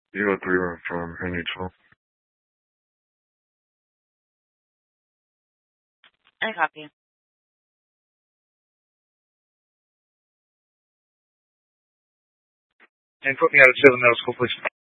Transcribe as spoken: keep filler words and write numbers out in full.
You got three room from Henry twelve. I copy. And put me out at seven middle school, please.